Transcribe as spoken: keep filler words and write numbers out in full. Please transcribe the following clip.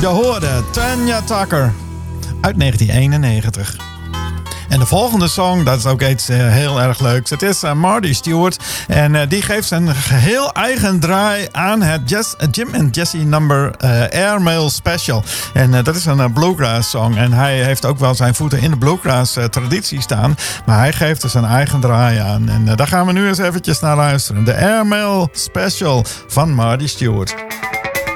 Je hoorde Tanya Tucker uit negentien eenennegentig. En de volgende song, dat is ook iets uh, heel erg leuks. Het is uh, Marty Stuart. En uh, die geeft zijn geheel eigen draai aan het Jess, uh, Jim en Jesse nummer uh, Airmail Special. En uh, dat is een uh, bluegrass song. En hij heeft ook wel zijn voeten in de bluegrass uh, traditie staan. Maar hij geeft er zijn eigen draai aan. En uh, daar gaan we nu eens eventjes naar luisteren. De Airmail Special van Marty Stuart.